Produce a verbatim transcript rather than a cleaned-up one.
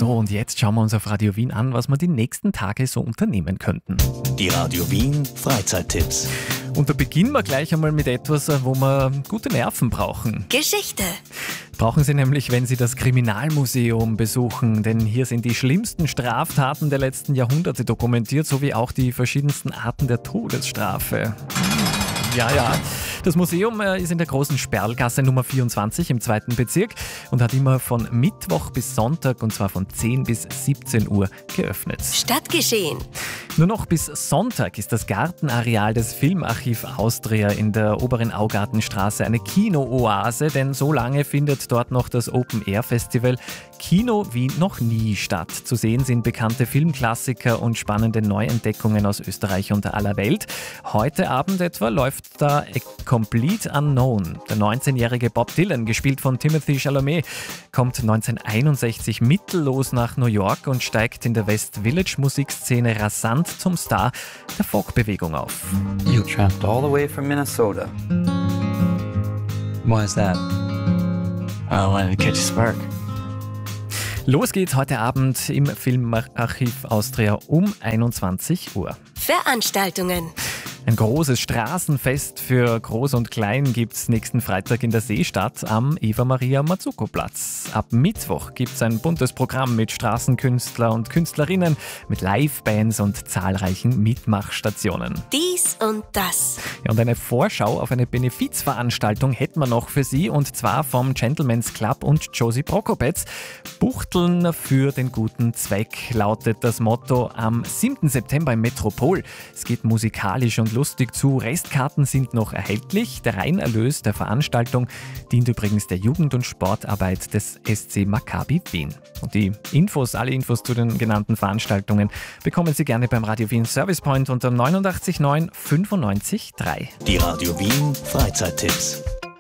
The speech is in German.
So, und jetzt schauen wir uns auf Radio Wien an, was wir die nächsten Tage so unternehmen könnten. Die Radio Wien Freizeittipps. Und da beginnen wir gleich einmal mit etwas, wo wir gute Nerven brauchen. Geschichte. Brauchen Sie nämlich, wenn Sie das Kriminalmuseum besuchen, denn hier sind die schlimmsten Straftaten der letzten Jahrhunderte dokumentiert, sowie auch die verschiedensten Arten der Todesstrafe. Ja, ja. Das Museum ist in der großen Sperlgasse Nummer vierundzwanzig im zweiten Bezirk und hat immer von Mittwoch bis Sonntag, und zwar von zehn bis siebzehn Uhr geöffnet. Stadtgeschehen. Nur noch bis Sonntag ist das Gartenareal des Filmarchiv Austria in der oberen Augartenstraße eine Kino-Oase, denn so lange findet dort noch das Open-Air-Festival Kino wie noch nie statt. Zu sehen sind bekannte Filmklassiker und spannende Neuentdeckungen aus Österreich und aller Welt. Heute Abend etwa läuft da A Complete Unknown. Der neunzehnjährige Bob Dylan, gespielt von Timothée Chalamet, kommt neunzehnhunderteinundsechzig mittellos nach New York und steigt in der West Village Musikszene rasant zum Star der Folkbewegung auf. You traveled all the way from Minnesota. Why is that? I wanted to catch a spark. Los geht's heute Abend im Filmarchiv Austria um einundzwanzig Uhr. Veranstaltungen. Ein großes Straßenfest für Groß und Klein gibt's nächsten Freitag in der Seestadt am Eva-Maria-Mazzuco-Platz. Ab Mittwoch gibt's ein buntes Programm mit Straßenkünstler und Künstlerinnen, mit Livebands und zahlreichen Mitmachstationen. Dies und das. Ja, und eine Vorschau auf eine Benefizveranstaltung hätten wir noch für Sie, und zwar vom Gentleman's Club und Josie Prokopetz. Buchteln für den guten Zweck lautet das Motto am siebten September im Metropol. Es geht musikalisch und lustig zu. Restkarten sind noch erhältlich. Der Reinerlös der Veranstaltung dient übrigens der Jugend- und Sportarbeit des S C Maccabi Wien. Und die Infos, alle Infos zu den genannten Veranstaltungen bekommen Sie gerne beim Radio Wien Service Point unter neunundachtzig neun fünfundneunzig drei. Die Radio Wien Freizeittipps.